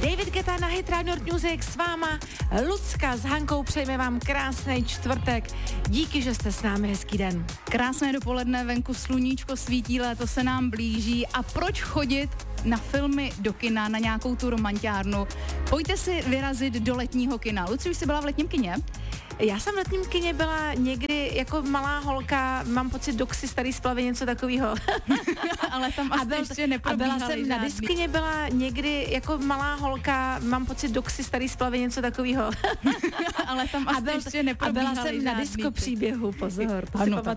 David Guetta na Hit Radio Music s váma. Lucka s Hankou, přejeme vám krásný čtvrtek. Díky, že jste s námi, hezký den. Krásné dopoledne, venku sluníčko svítí, léto se nám blíží. A proč chodit na filmy do kina, na nějakou tu romantiárnu? Pojďte si vyrazit do letního kina. Luci, už jsi byla v letním kině? Já jsem v letním kině byla někdy jako malá holka, mám pocit Doxy Starý splavy, něco takového. Ale tam asi ještě neprobíhaly. A byla jsem na diskině, byla někdy jako malá holka, mám pocit Doxy Starý splavy, něco takového. Ale tam asi ještě neprobíhaly. A byla jsem na disko příběhu, pozor. Ano,